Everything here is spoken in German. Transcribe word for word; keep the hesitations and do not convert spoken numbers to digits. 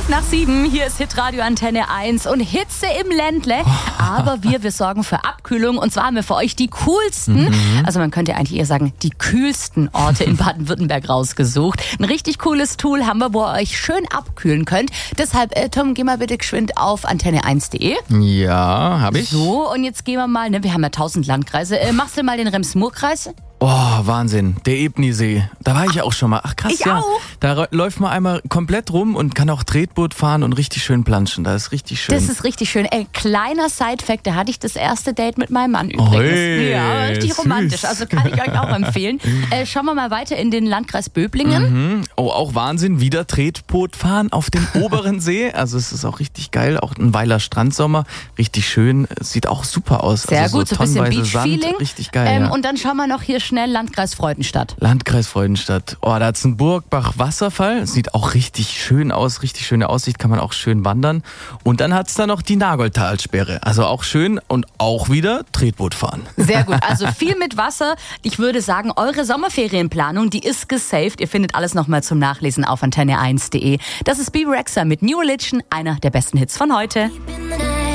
nach sieben, hier ist Hitradio Antenne eins und Hitze im Ländle. Aber wir, wir sorgen für Abkühlung und zwar haben wir für euch die coolsten, mhm. also man könnte eigentlich eher sagen, die kühlsten Orte in Baden-Württemberg rausgesucht. Ein richtig cooles Tool haben wir, wo ihr euch schön abkühlen könnt. Deshalb, äh, Tom, geh mal bitte geschwind auf antenne eins punkt de. Ja, habe ich. So, und jetzt gehen wir mal, ne, wir haben ja tausend Landkreise. Äh, machst du mal den Rems-Murr-Kreis? Oh, Wahnsinn. Der Ebnisee. Da war ich auch schon mal. Ach krass, ich ja. Auch. Da läuft man einmal komplett rum und kann auch Tretboot fahren und richtig schön planschen. Das ist richtig schön. Das ist richtig schön. Ey, kleiner Side-Fact, da hatte ich das erste Date mit meinem Mann übrigens. Oi, ja, richtig süß. romantisch. Also kann ich euch auch empfehlen. Äh, schauen wir mal weiter in den Landkreis Böblingen. Mhm. Oh, auch Wahnsinn. Wieder Tretboot fahren auf dem oberen See. Also es ist auch richtig geil. Auch ein Weiler Strandsommer. Richtig schön. Es sieht auch super aus. Sehr also gut, so so ein bisschen tonnenweise Beach-Feeling. Sand. Richtig geil, ähm, ja. Und dann schauen wir noch hier schnell Landkreis Freudenstadt. Landkreis Freudenstadt. Oh, da hat's einen Burgbach-Wasserfall. Sieht auch richtig schön aus. Richtig schöne Aussicht. Kann man auch schön wandern. Und dann hat's da noch die Nagoldtalsperre. Also auch schön und auch wieder Tretboot fahren. Sehr gut. Also viel mit Wasser. Ich würde sagen, eure Sommerferienplanung, die ist gesaved. Ihr findet alles nochmal zum Nachlesen auf antenne eins punkt de. Das ist Bebe Rexha mit New Religion, einer der besten Hits von heute.